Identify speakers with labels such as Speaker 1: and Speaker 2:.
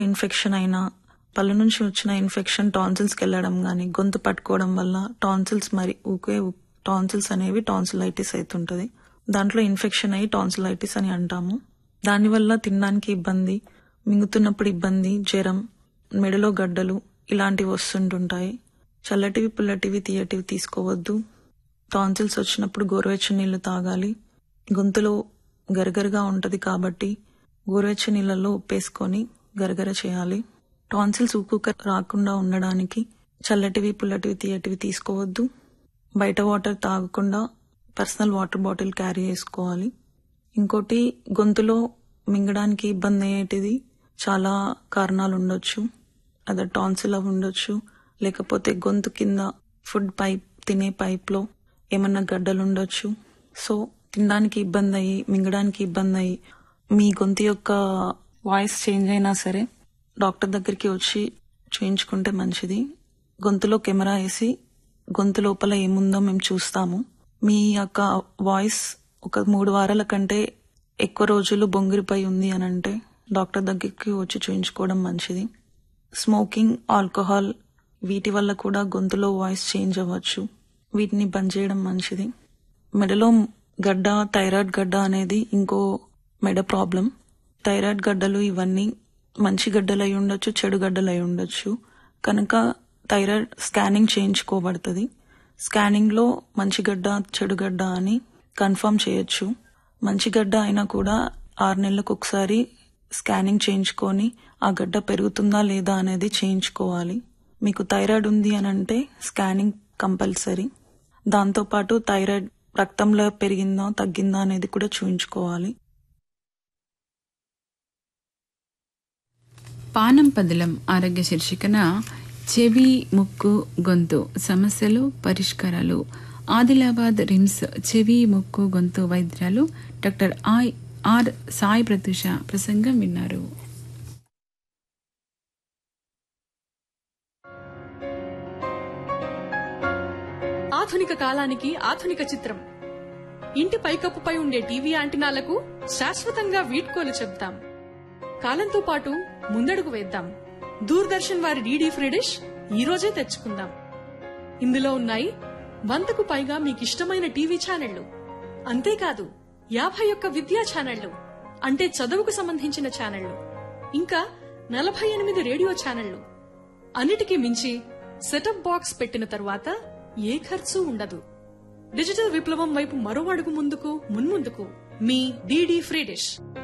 Speaker 1: Infection అయినా, పళ్ళు నుంచి వచ్చిన ఇన్ఫెక్షన్ టాన్సిల్స్కి వెళ్ళడం కానీ, గొంతు పట్టుకోవడం వల్ల టాన్సిల్స్ టాన్సిల్స్ అనేవి టాన్సిలైటిస్ అవుతుంటది. దాంట్లో ఇన్ఫెక్షన్ అయ్యి టాన్సిలైటిస్ అని అంటాము. దానివల్ల తినడానికి ఇబ్బంది, మింగుతున్నప్పుడు ఇబ్బంది, జ్వరం, మెడలో గడ్డలు ఇలాంటివి వస్తుంటుంటాయి. చల్లటివి, పుల్లటివి, తీయటివి తీసుకోవద్దు. టాన్సిల్స్ వచ్చినప్పుడు గోరువెచ్చని నీళ్లు తాగాలి. గొంతులో గరగరగా ఉంటది కాబట్టి గోరువెచ్చని నీళ్ళల్లో ఉప్పేసుకొని గరగర చేయాలి. టాన్సిల్స్ ఊకూక రాకుండా ఉండడానికి చల్లటివి, పుల్లటివి, తీయటివి తీసుకోవద్దు. బయట వాటర్ తాగకుండా పర్సనల్ వాటర్ బాటిల్ క్యారీ చేసుకోవాలి. ఇంకోటి, గొంతులో మింగడానికి ఇబ్బంది అయ్యేటిది చాలా కారణాలు ఉండొచ్చు. అదే టాన్సిల్ అవి ఉండొచ్చు, లేకపోతే గొంతు కింద ఫుడ్ పైప్, తినే పైప్లో ఏమన్నా గడ్డలు ఉండొచ్చు. సో తినడానికి ఇబ్బంది అయ్యి, మింగడానికి ఇబ్బంది అయ్యి మీ గొంతు యొక్క వాయిస్ చేంజ్ అయినా సరే డాక్టర్ దగ్గరికి వచ్చి చూయించుకుంటే మంచిది. గొంతులో కెమెరా వేసి గొంతు లోపల ఏముందో మేము చూస్తాము. మీ యొక్క వాయిస్ ఒక 3 వారాల కంటే ఎక్కువ రోజులు బొంగిరిపోయి ఉంది అని అంటే డాక్టర్ దగ్గరికి వచ్చి చూయించుకోవడం మంచిది. స్మోకింగ్, ఆల్కహాల్ వీటి వల్ల కూడా గొంతులో వాయిస్ చేంజ్ అవ్వచ్చు. వీటిని బంద్ చేయడం మంచిది. మెడలో గడ్డ, థైరాయిడ్ గడ్డ అనేది ఇంకో మెడ ప్రాబ్లం. థైరాయిడ్ గడ్డలు ఇవన్నీ మంచి గడ్డలు అయి ఉండొచ్చు, చెడు గడ్డలు అయి ఉండొచ్చు. కనుక థైరాయిడ్ స్కానింగ్ చేయించుకోబడుతుంది. స్కానింగ్లో మంచి గడ్డ, చెడు గడ్డ అని కన్ఫర్మ్ చేయొచ్చు. మంచి గడ్డ అయినా కూడా 6 నెలలకు ఒకసారి స్కానింగ్ చేయించుకొని ఆ గడ్డ పెరుగుతుందా లేదా అనేది చేయించుకోవాలి. మీకు థైరాయిడ్ ఉంది అని అంటే స్కానింగ్ కంపల్సరీ. దాంతోపాటు థైరాయిడ్ రక్తంలో పెరిగిందా, తగ్గిందా అనేది కూడా చూయించుకోవాలి.
Speaker 2: పానం పదలం ఆరోగ్య శీర్షికన చెవి, ముక్కు, గొంతు సమస్యలు, పరిష్కారాలు ఆదిలాబాద్ రిమ్స్ చెవి, ముక్కు, గొంతు వైద్యురాలు డాక్టర్ ఆర్ సాయి ప్రత్యూష ప్రసంగం విన్నారు.
Speaker 3: ఆధునిక కాలానికి ఆధునిక చిత్రం. ఇంటి పైకప్పుపై ఉండే టీవీ యాంటినాలకు శాశ్వతంగా వీడ్కోలు చెప్తాం. కాలంతో పాటు ముందడుగు వేద్దాం. దూరదర్శన్ వారి డీడీ ఫ్రీ డిష్ ఈ రోజే తెచ్చుకుందాం. ఇందులో ఉన్నాయి 100కు పైగా మీకిష్టమైన టీవీ ఛానళ్లు. అంతేకాదు 51 విద్యా ఛానళ్లు, అంటే చదువుకు సంబంధించిన ఛానళ్లు, ఇంకా 48 రేడియో ఛానళ్లు. అన్నిటికీ మించి సెటప్ బాక్స్ పెట్టిన తరువాత ఏ ఖర్చు ఉండదు. డిజిటల్ విప్లవం వైపు మరో అడుగు ముందుకు, మున్ముందుకు. మీ డీడీ ఫ్రీ డిష్.